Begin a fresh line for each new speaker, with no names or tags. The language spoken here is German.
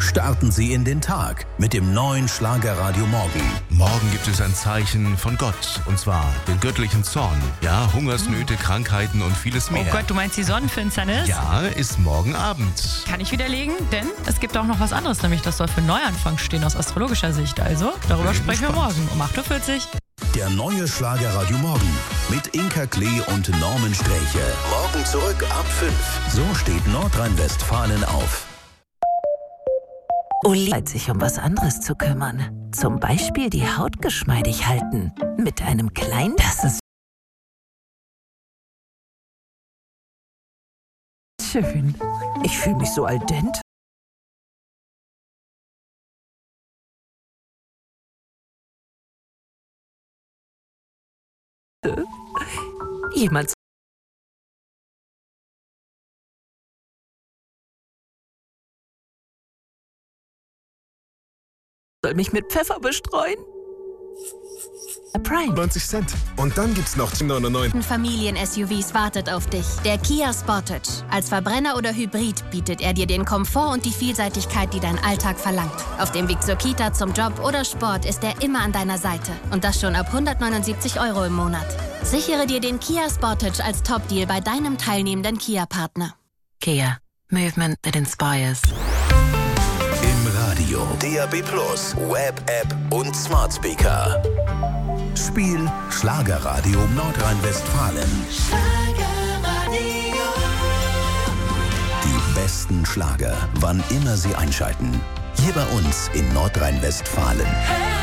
Starten Sie in den Tag mit dem neuen Schlagerradio Morgen.
Morgen gibt es ein Zeichen von Gott, und zwar den göttlichen Zorn. Ja, Hungersnöte, Krankheiten und vieles mehr.
Oh Gott, du meinst die Sonnenfinsternis?
Ja, ist morgen Abend.
Kann ich widerlegen, denn es gibt auch noch was anderes, nämlich das soll für Neuanfang stehen aus astrologischer Sicht. Also, darüber sprechen wir morgen um 8.40 Uhr.
Der neue Schlagerradio Morgen mit Inka Klee und Norman Sträche. Morgen zurück ab 5. So steht Nordrhein-Westfalen auf.
Uli hat sich um was anderes zu kümmern. Zum Beispiel die Haut geschmeidig halten. Mit einem kleinen... Das ist schön. Ich fühle mich so al dente. Jemand soll mich mit Pfeffer bestreuen? Prime.
90 Cent. Und dann gibt's noch 99.
Familien-SUVs wartet auf dich. Der Kia Sportage. Als Verbrenner oder Hybrid bietet er dir den Komfort und die Vielseitigkeit, die dein Alltag verlangt. Auf dem Weg zur Kita, zum Job oder Sport ist er immer an deiner Seite. Und das schon ab 179 € im Monat. Sichere dir den Kia Sportage als Top-Deal bei deinem teilnehmenden Kia-Partner.
Kia. Movement that inspires.
Im Radio, DAB+, Web-App und Smart Speaker. Spiel Schlagerradio Nordrhein-Westfalen. Die besten Schlager, wann immer Sie einschalten. Hier bei uns in Nordrhein-Westfalen.